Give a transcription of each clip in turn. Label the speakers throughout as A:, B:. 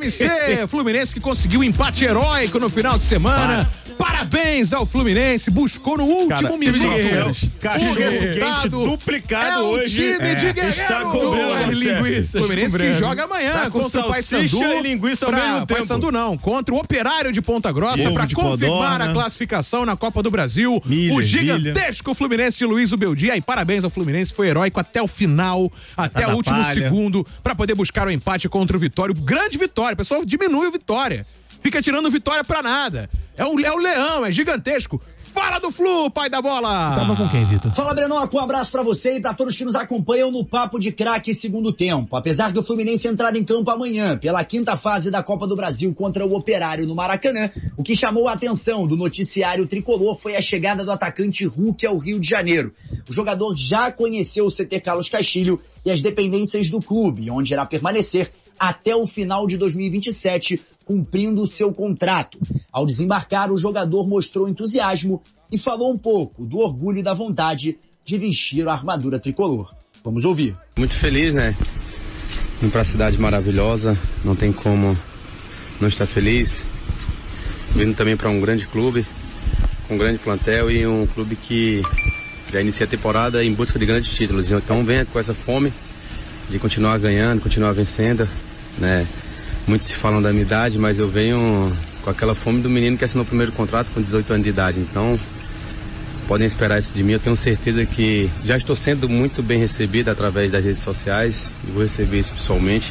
A: RMC, Fluminense que conseguiu um empate heróico no final de semana. Parabéns ao Fluminense, buscou no último minuto.
B: Cachorro quente duplicado hoje.
A: Time de Guerreiro.
B: Está cobrando as linguiças.
A: Fluminense que joga amanhã contra o Paysandu.
B: E linguiça ao mesmo tempo.
A: Paysandu não, contra o Operário de Ponta Grossa para confirmar a classificação na Copa do Brasil. O gigantesco Fluminense de Luiz Ubeldia. E parabéns ao Fluminense, foi heróico até o final, até o último segundo, para poder buscar o empate contra o Vitória. Grande vitória, o pessoal diminui o Vitória. Fica tirando vitória pra nada. É o Leão, é gigantesco. Fala do Flu, pai da bola!
C: Tava com quem, Vitor?
D: Fala, Brenoco, um abraço pra você e pra todos que nos acompanham no Papo de Craque segundo tempo. Apesar do Fluminense entrar em campo amanhã pela quinta fase da Copa do Brasil contra o Operário no Maracanã, o que chamou a atenção do noticiário tricolor foi a chegada do atacante Hulk ao Rio de Janeiro. O jogador já conheceu o CT Carlos Castilho e as dependências do clube, onde irá permanecer até o final de 2027, cumprindo o seu contrato. Ao desembarcar, o jogador mostrou entusiasmo e falou um pouco do orgulho e da vontade de vestir a armadura tricolor. Vamos ouvir.
E: Muito feliz, né? Indo pra cidade maravilhosa, não tem como não estar feliz. Vindo também para um grande clube, com um grande plantel e um clube que já inicia a temporada em busca de grandes títulos. Então venha com essa fome de continuar ganhando, continuar vencendo, né? Muitos se falam da minha idade, mas eu venho com aquela fome do menino que assinou o primeiro contrato com 18 anos de idade. Então, podem esperar isso de mim. Eu tenho certeza que já estou sendo muito bem recebido através das redes sociais e vou receber isso pessoalmente.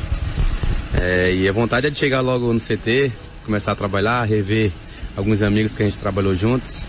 E: E a vontade é de chegar logo no CT, começar a trabalhar, rever alguns amigos que a gente trabalhou juntos.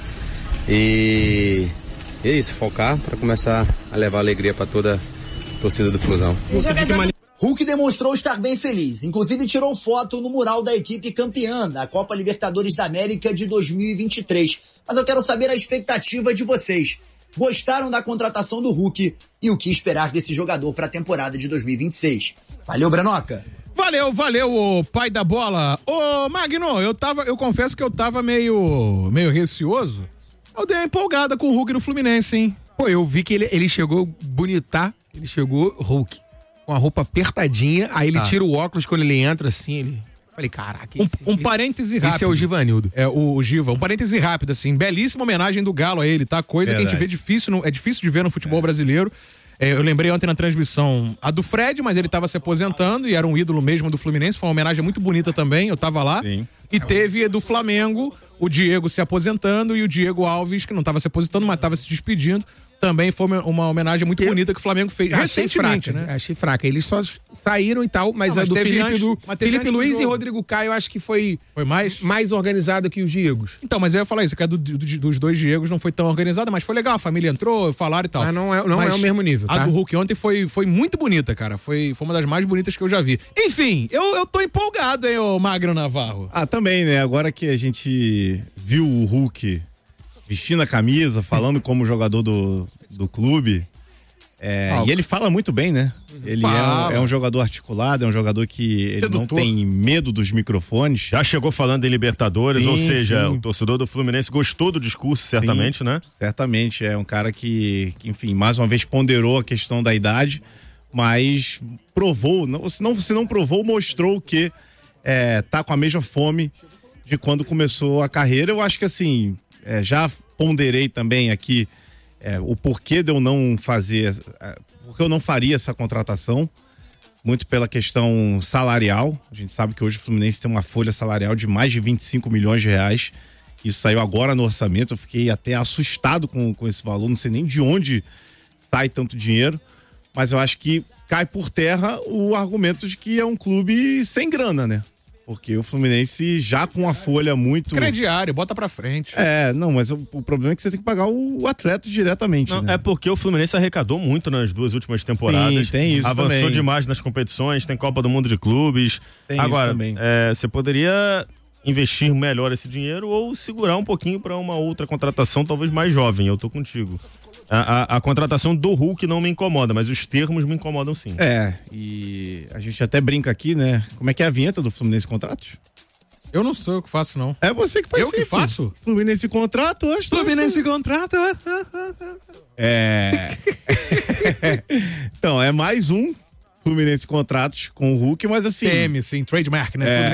E: E é isso, focar para começar a levar alegria para toda a torcida do Flusão.
D: Hulk demonstrou estar bem feliz, inclusive tirou foto no mural da equipe campeã da Copa Libertadores da América de 2023. Mas eu quero saber a expectativa de vocês. Gostaram da contratação do Hulk e o que esperar desse jogador para a temporada de 2026? Valeu, Brenoca!
A: Valeu, ô pai da bola. Ô, Magno, eu confesso que eu tava meio receoso. Eu dei uma empolgada com o Hulk no Fluminense, hein?
C: Pô, eu vi que ele chegou bonita, ele chegou Hulk, com a roupa apertadinha, aí ele tira o óculos quando ele entra assim, ele... Falei, caraca,
A: parêntese rápido.
C: Esse é o Givanildo.
A: É, o Giva. Um parêntese rápido, assim. Belíssima homenagem do Galo a ele, tá? Coisa que a gente vê difícil, é difícil de ver no futebol brasileiro. Eu lembrei ontem na transmissão a do Fred, mas ele tava se aposentando e era um ídolo mesmo do Fluminense. Foi uma homenagem muito bonita também, eu tava lá. Sim. E teve do Flamengo, o Diego se aposentando e o Diego Alves, que não tava se aposentando, mas tava se despedindo. Também foi uma homenagem muito bonita que o Flamengo fez recentemente,
C: fraca,
A: né?
C: Achei fraca. Eles só saíram e tal, mas a do Felipe Luiz e Rodrigo Caio, eu acho que foi mais organizada que os Diegos.
A: Então, mas eu ia falar isso, que a dos dois Diegos não foi tão organizada, mas foi legal, a família entrou, falaram e tal.
C: Mas não é o mesmo nível, tá?
A: A do Hulk ontem foi muito bonita, cara. Foi uma das mais bonitas que eu já vi. Enfim, eu tô empolgado, hein, ô Magno Navarro.
B: Também, né? Agora que a gente viu o Hulk vestindo a camisa, falando como jogador do clube. E ele fala muito bem, né? Ele é um jogador articulado, é um jogador que ele não tem medo dos microfones.
F: Já chegou falando em Libertadores, ou seja, o torcedor do Fluminense gostou do discurso, certamente, né?
B: Certamente, é um cara que, enfim, mais uma vez ponderou a questão da idade, mas provou, se não provou, mostrou que tá com a mesma fome de quando começou a carreira. Eu acho que assim, já ponderei também aqui o porquê de eu não fazer, porque eu não faria essa contratação, muito pela questão salarial. A gente sabe que hoje o Fluminense tem uma folha salarial de mais de 25 milhões de reais. Isso saiu agora no orçamento, eu fiquei até assustado com esse valor, não sei nem de onde sai tanto dinheiro, mas eu acho que cai por terra o argumento de que é um clube sem grana, né? Porque o Fluminense já com a folha muito...
A: Crediário, bota pra frente.
B: Não, mas o problema é que você tem que pagar o atleta diretamente, né?
F: É porque o Fluminense arrecadou muito nas duas últimas temporadas.
B: Sim, tem isso
F: avançou
B: também.
F: demais nas competições, tem Copa do Mundo de Clubes.
B: Tem
F: Agora,
B: isso também.
F: você poderia investir melhor esse dinheiro ou segurar um pouquinho para uma outra contratação, talvez mais jovem. Eu tô contigo. A contratação do Hulk não me incomoda, mas os termos me incomodam sim.
B: E a gente até brinca aqui, né? Como é que é a vinheta do Fluminense Contratos?
A: Eu não sou eu que faço, não.
B: É você que faz.
A: Eu que faço?
B: Fluminense Contrato, hoje.
A: Fluminense Contrato.
B: Então, é mais um Fluminense Contratos com o Hulk, mas assim...
A: TM, sim, trademark, né?